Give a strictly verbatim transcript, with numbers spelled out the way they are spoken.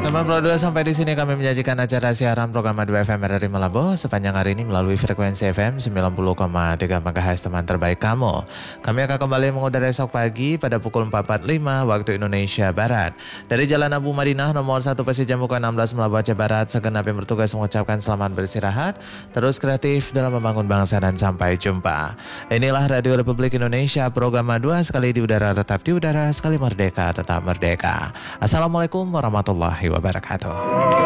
Teman Pro dua, sampai di sini kami menyajikan acara siaran program dua F M R R I Malabo sepanjang hari ini melalui frekuensi F M sembilan puluh koma tiga MHz teman terbaik kamu. Kami akan kembali mengudara esok pagi pada pukul empat empat puluh lima waktu Indonesia Barat. Dari Jalan Abu Madinah nomor satu Pasir Jambuka enam belas Malabo Aceh Barat, segenap yang bertugas mengucapkan selamat beristirahat, terus kreatif dalam membangun bangsa dan sampai jumpa. Inilah Radio Republik Indonesia, program dua, sekali di udara tetap di udara, sekali merdeka tetap merdeka. Assalamualaikum warahmatullahi wabarakatuh.